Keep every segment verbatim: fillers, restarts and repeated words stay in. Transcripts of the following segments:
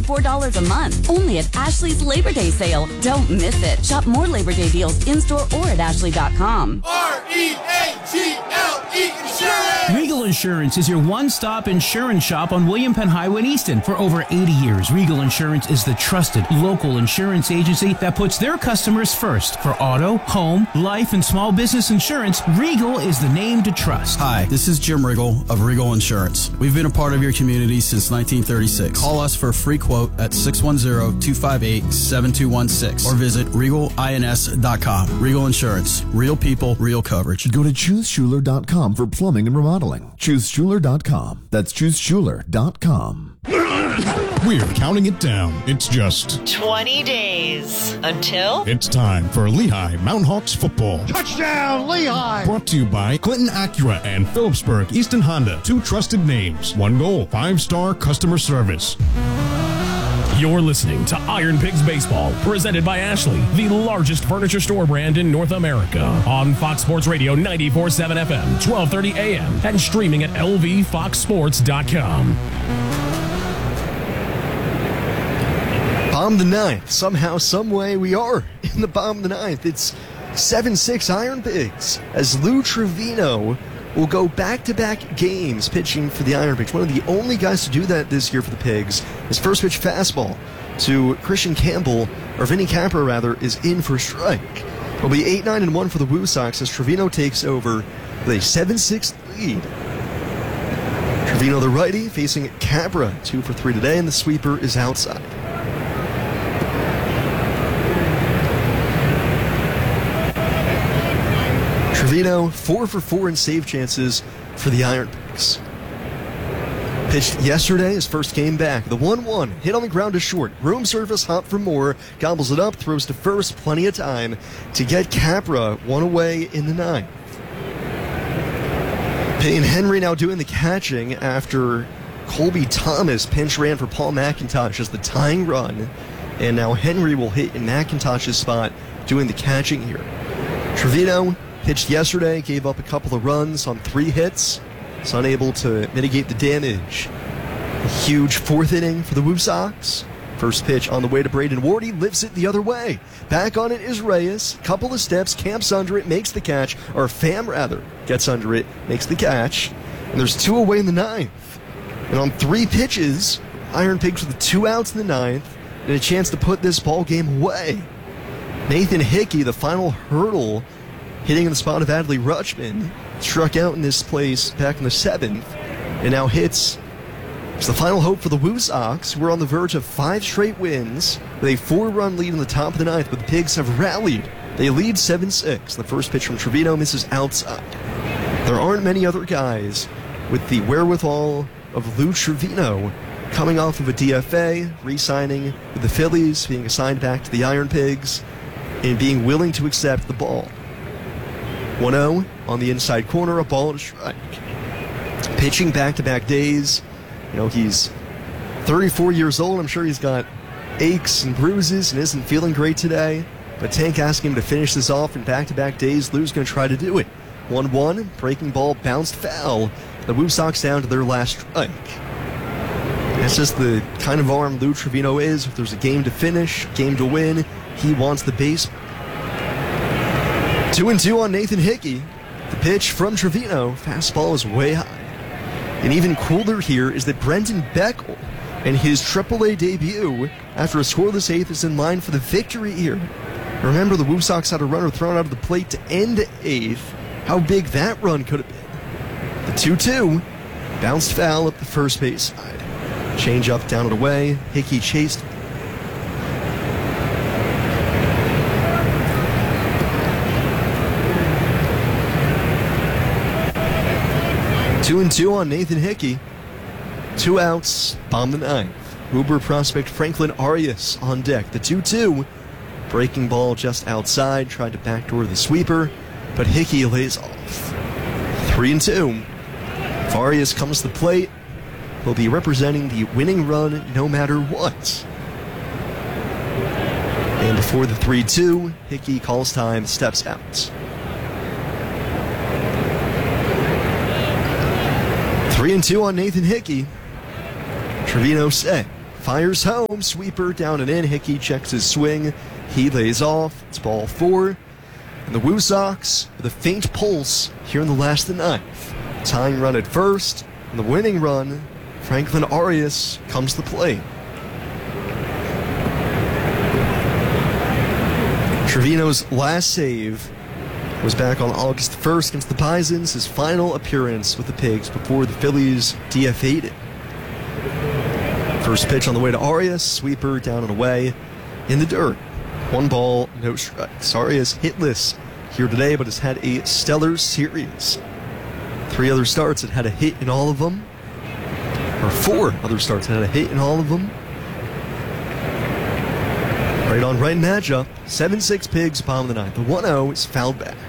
four dollars a month. Only at Ashley's Labor Day sale. Don't miss it. Shop more Labor Day deals in-store or at ashley dot com. R E A G L E Insurance! Regal Insurance is your one-stop insurance shop on William Penn Highway in Easton. For over eighty years, Regal Insurance is the trusted local insurance agency that puts their customers first. For auto, home, life, and small business insurance, Regal is the name to trust. Hi, this is Jim Riggle of Regal Insurance. We've been a part of your community since nineteen thirty-six. Call us for a free quote at six one zero, two five eight, seven two one six or visit regal ins dot com. Regal Insurance. Real people, real coverage. Go to choose schuler dot com for plumbing and remodeling. choose schuler dot com. That's choose schuler dot com. We're counting it down. It's just twenty days until it's time for Lehigh Mountain Hawks football. Touchdown, Lehigh! Brought to you by Clinton Acura and Phillipsburg Easton Honda. Two trusted names. One goal. Five-star customer service. You're listening to Iron Pigs Baseball, presented by Ashley, the largest furniture store brand in North America. On Fox Sports Radio ninety-four point seven F M, twelve thirty A M, and streaming at L V fox sports dot com. Bottom of the ninth. Somehow, someway, we are in the bottom of the ninth. It's seven six Iron Pigs as Lou Trevino will go back-to-back games pitching for the Iron Pigs. One of the only guys to do that this year for the Pigs. His first pitch fastball to Christian Campbell, or Vinny Capra rather, is in for a strike. It'll be eight nine and one for the Woo Sox as Trevino takes over with a seven six lead. Trevino, the righty, facing Capra, two for three today, and the sweeper is outside. Trevino, four for four in save chances for the Iron Pigs. Pitched yesterday, his first game back. The one one, hit on the ground to short. Room service, hop for more. Gobbles it up, throws to first. Plenty of time to get Capra one away in the ninth. Payne Henry now doing the catching after Colby Thomas pinch ran for Paul McIntosh as the tying run. And now Henry will hit in McIntosh's spot doing the catching here. Trevino pitched yesterday, gave up a couple of runs on three hits. Was unable to mitigate the damage. A huge fourth inning for the Woo Sox. First pitch on the way to Braden Ward. Lifts it the other way. Back on it is Reyes. Couple of steps, camps under it, makes the catch. Or Pham, rather, gets under it, makes the catch. And there's two away in the ninth. And on three pitches, Iron Pigs with two outs in the ninth and a chance to put this ball game away. Nathan Hickey, the final hurdle, hitting in the spot of Adley Rutschman, struck out in this place back in the seventh, and now hits. It's the final hope for the Woo Sox, who are on the verge of five straight wins with a four-run lead in the top of the ninth, but the Pigs have rallied. They lead seven six. The first pitch from Trevino misses outside. There aren't many other guys with the wherewithal of Lou Trevino coming off of a D F A, re-signing with the Phillies, being assigned back to the Iron Pigs, and being willing to accept the ball. one oh on the inside corner, a ball and a strike. Pitching back-to-back days. You know, he's thirty-four years old. I'm sure he's got aches and bruises and isn't feeling great today. But Tank asking him to finish this off in back-to-back days. Lou's going to try to do it. one one, breaking ball, bounced foul. The Woo Sox down to their last strike. That's just the kind of arm Lou Trevino is. If there's a game to finish, game to win, he wants the base. Two and two on Nathan Hickey. The pitch from Trevino. Fastball is way high. And even cooler here is that Brendan Beckel, in his triple A debut, after a scoreless eighth, is in line for the victory here. Remember, the Woo Sox had a runner thrown out of the plate to end the eighth. How big that run could have been. The two two. Bounced foul up the first base side. Change up, down and away. Hickey chased. Two and two on Nathan Hickey. Two outs, bomb the ninth. Uber prospect Franklin Arias on deck. The two two. Breaking ball just outside. Tried to backdoor the sweeper, but Hickey lays off. Three and two. If Arias comes to the plate, he'll be representing the winning run no matter what. And before the three two, Hickey calls time, steps out. Three and two on Nathan Hickey. Trevino set. fires home, sweeper down and in. Hickey checks his swing. He lays off. It's ball four. And the Woo Sox with a faint pulse here in the last of the ninth. Tying run at first, and the winning run, Franklin Arias, comes to play. Trevino's last save was back on August first against the Bisons, his final appearance with the Pigs before the Phillies D F A'd it. First pitch on the way to Arias, sweeper down and away in the dirt. One ball, no strikes. Arias hitless here today, but has had a stellar series. Three other starts that had a hit in all of them. Or four other starts that had a hit in all of them. Right on right matchup. seven six Pigs, bottom of the ninth. The one oh is fouled back.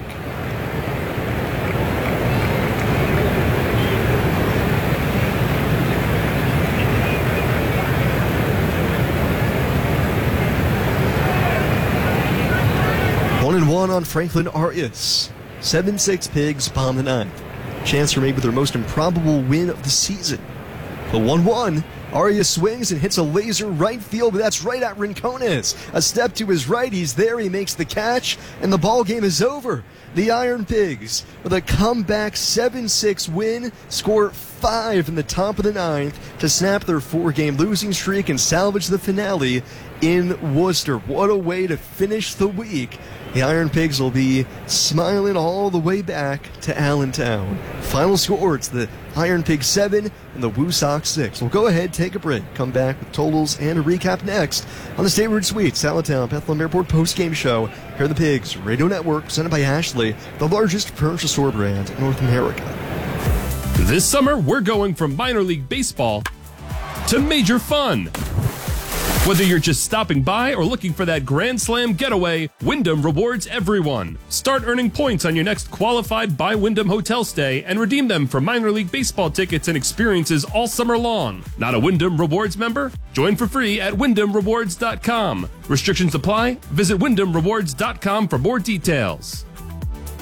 One and one on Franklin Arias. seven six Pigs, bottom of the ninth. Chance for maybe their most improbable win of the season. The one one, Arias swings and hits a laser right field, but that's right at Rincones. A step to his right, he's there, he makes the catch, and the ball game is over. The Iron Pigs, with a comeback seven six win, score five in the top of the ninth to snap their four-game losing streak and salvage the finale in Worcester. What a way to finish the week. The Iron Pigs will be smiling all the way back to Allentown. Final score, it's the Iron Pigs seven and the Woo Sox six. We'll go ahead, take a break, come back with totals and a recap next on the State Road Suites, Allentown Bethlehem Airport post-game show here on the Pigs Radio Network, presented by Ashley, the largest furniture store brand in North America. This summer, we're going from minor league baseball to major fun. Whether you're just stopping by or looking for that Grand Slam getaway, Wyndham rewards everyone. Start earning points on your next qualified by Wyndham hotel stay and redeem them for minor league baseball tickets and experiences all summer long. Not a Wyndham Rewards member? Join for free at wyndham rewards dot com. Restrictions apply. Visit wyndham rewards dot com for more details.